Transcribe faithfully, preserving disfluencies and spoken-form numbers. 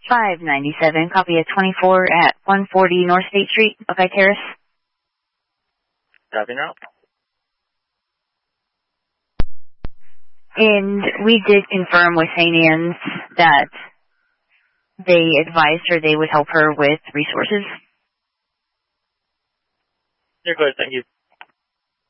five ninety-seven, copy at twenty-four at one forty North State Street, Buckeye Terrace. Copy now. And we did confirm with Saint Anne's that they advised her they would help her with resources. You're good, thank you.